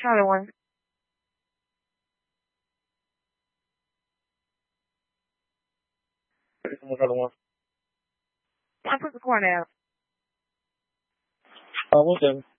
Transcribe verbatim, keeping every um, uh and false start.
Charlie one. Charlie one. I put the corn out. Uh, one second.